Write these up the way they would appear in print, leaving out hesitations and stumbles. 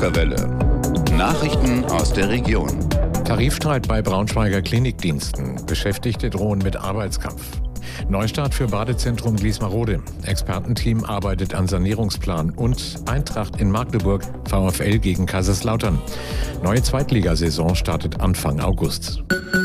Okerwelle. Nachrichten aus der Region. Tarifstreit bei Braunschweiger Klinikdiensten. Beschäftigte drohen mit Arbeitskampf. Neustart für Badezentrum Gliesmarode. Expertenteam arbeitet an Sanierungsplan. Und Eintracht in Magdeburg, VfL gegen Kaiserslautern. Neue Zweitligasaison startet Anfang August.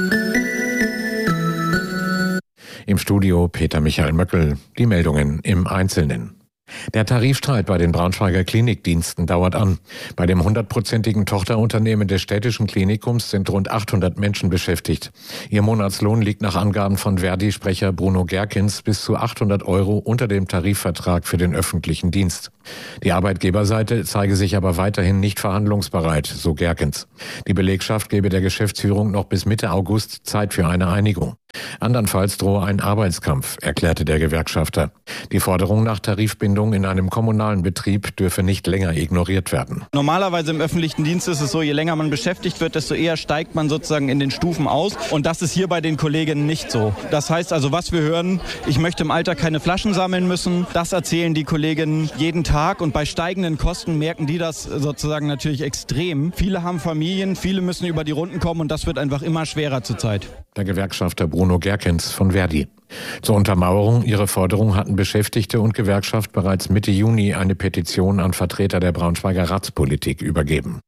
Im Studio Peter Michael Möckel. Die Meldungen im Einzelnen. Der Tarifstreit bei den Braunschweiger Klinikdiensten dauert an. Bei dem 100%igen Tochterunternehmen des städtischen Klinikums sind rund 800 Menschen beschäftigt. Ihr Monatslohn liegt nach Angaben von Verdi-Sprecher Bruno Gerkens bis zu 800 € unter dem Tarifvertrag für den öffentlichen Dienst. Die Arbeitgeberseite zeige sich aber weiterhin nicht verhandlungsbereit, so Gerkens. Die Belegschaft gebe der Geschäftsführung noch bis Mitte August Zeit für eine Einigung. Andernfalls drohe ein Arbeitskampf, erklärte der Gewerkschafter. Die Forderung nach Tarifbindung in einem kommunalen Betrieb dürfe nicht länger ignoriert werden. Normalerweise im öffentlichen Dienst ist es so, je länger man beschäftigt wird, desto eher steigt man sozusagen in den Stufen aus. Und das ist hier bei den Kolleginnen nicht so. Das heißt also, was wir hören, ich möchte im Alter keine Flaschen sammeln müssen. Das erzählen die Kolleginnen jeden Tag. Und bei steigenden Kosten merken die das sozusagen natürlich extrem. Viele haben Familien, viele müssen über die Runden kommen und das wird einfach immer schwerer zurzeit. Der Gewerkschafter Bruno Gerkens von Verdi. Zur Untermauerung ihrer Forderung hatten Beschäftigte und Gewerkschaft bereits Mitte Juni eine Petition an Vertreter der Braunschweiger Ratspolitik übergeben.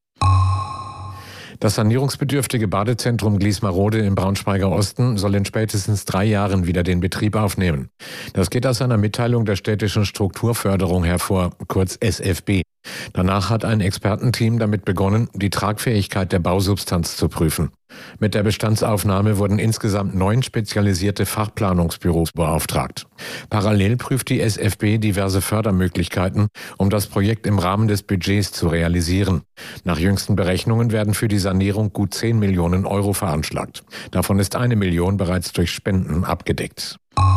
Das sanierungsbedürftige Badezentrum Gliesmarode im Braunschweiger Osten soll in spätestens 3 Jahren wieder den Betrieb aufnehmen. Das geht aus einer Mitteilung der städtischen Strukturförderung hervor, kurz SFB. Danach hat ein Expertenteam damit begonnen, die Tragfähigkeit der Bausubstanz zu prüfen. Mit der Bestandsaufnahme wurden insgesamt 9 spezialisierte Fachplanungsbüros beauftragt. Parallel prüft die SFB diverse Fördermöglichkeiten, um das Projekt im Rahmen des Budgets zu realisieren. Nach jüngsten Berechnungen werden für die Sanierung gut 10 Millionen € veranschlagt. Davon ist 1 Million bereits durch Spenden abgedeckt.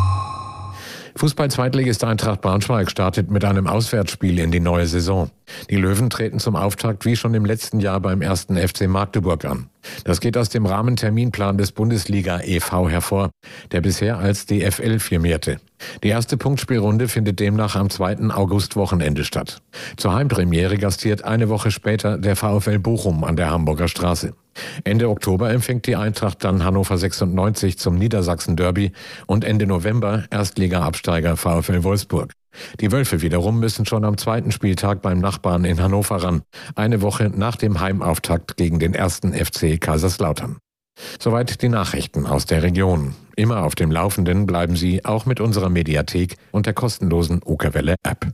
Fußball-Zweitligist Eintracht Braunschweig startet mit einem Auswärtsspiel in die neue Saison. Die Löwen treten zum Auftakt wie schon im letzten Jahr beim 1. FC Magdeburg an. Das geht aus dem Rahmenterminplan des Bundesliga e.V. hervor, der bisher als DFL firmierte. Die erste Punktspielrunde findet demnach am 2. August-Wochenende statt. Zur Heimpremiere gastiert eine Woche später der VfL Bochum an der Hamburger Straße. Ende Oktober empfängt die Eintracht dann Hannover 96 zum Niedersachsen-Derby und Ende November Erstliga-Absteiger VfL Wolfsburg. Die Wölfe wiederum müssen schon am 2. Spieltag beim Nachbarn in Hannover ran, eine Woche nach dem Heimauftakt gegen den 1. FC Kaiserslautern. Soweit die Nachrichten aus der Region. Immer auf dem Laufenden bleiben Sie auch mit unserer Mediathek und der kostenlosen Okerwelle-App.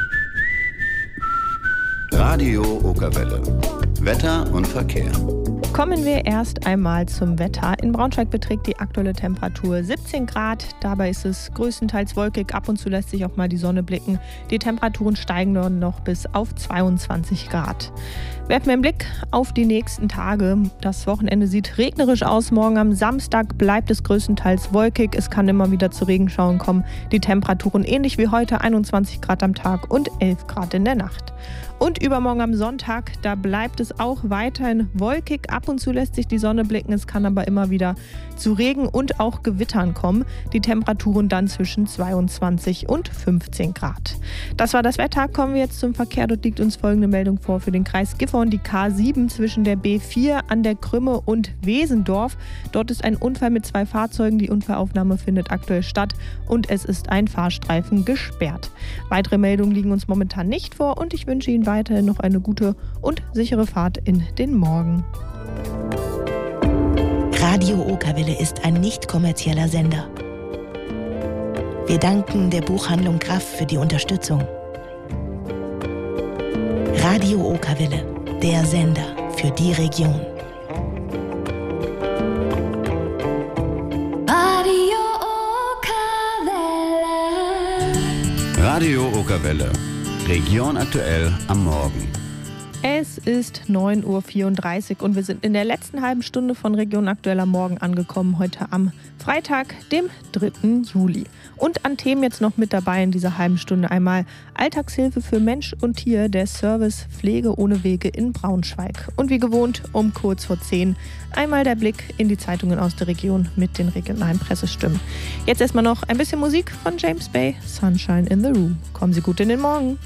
Radio Okerwelle. Wetter und Verkehr. Kommen wir erst einmal zum Wetter. In Braunschweig beträgt die aktuelle Temperatur 17 Grad. Dabei ist es größtenteils wolkig. Ab und zu lässt sich auch mal die Sonne blicken. Die Temperaturen steigen dann noch bis auf 22 Grad. Werfen wir einen Blick auf die nächsten Tage. Das Wochenende sieht regnerisch aus. Morgen am Samstag bleibt es größtenteils wolkig. Es kann immer wieder zu Regenschauern kommen. Die Temperaturen ähnlich wie heute, 21 Grad am Tag und 11 Grad in der Nacht. Und übermorgen am Sonntag, da bleibt es auch weiterhin wolkig. Ab und zu lässt sich die Sonne blicken. Es kann aber immer wieder zu Regen und auch Gewittern kommen. Die Temperaturen dann zwischen 22 und 15 Grad. Das war das Wetter. Kommen wir jetzt zum Verkehr. Dort liegt uns folgende Meldung vor für den Kreis Gifhorn. Die K7 zwischen der B4 an der Krümme und Wesendorf. Dort ist ein Unfall mit 2 Fahrzeugen. Die Unfallaufnahme findet aktuell statt und es ist ein Fahrstreifen gesperrt. Weitere Meldungen liegen uns momentan nicht vor und ich wünsche Ihnen weiterhin noch eine gute und sichere Fahrt in den Morgen. Radio Okerwelle ist ein nicht kommerzieller Sender. Wir danken der Buchhandlung Graff für die Unterstützung. Radio Okerwelle, der Sender für die Region. Radio Okerwelle. Region aktuell am Morgen. Es ist 9:34 Uhr und wir sind in der letzten halben Stunde von Region aktuell am Morgen angekommen, heute am Freitag, dem 3. Juli. Und an Themen jetzt noch mit dabei in dieser halben Stunde einmal Alltagshilfe für Mensch und Tier, der Service Pflege ohne Wege in Braunschweig. Und wie gewohnt um kurz vor 10 einmal der Blick in die Zeitungen aus der Region mit den regionalen Pressestimmen. Jetzt erstmal noch ein bisschen Musik von James Bay, Sunshine in the Room. Kommen Sie gut in den Morgen.